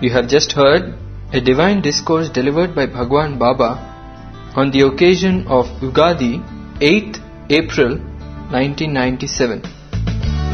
You have just heard a divine discourse delivered by Bhagwan Baba on the occasion of Ugadi, 8th April 1997.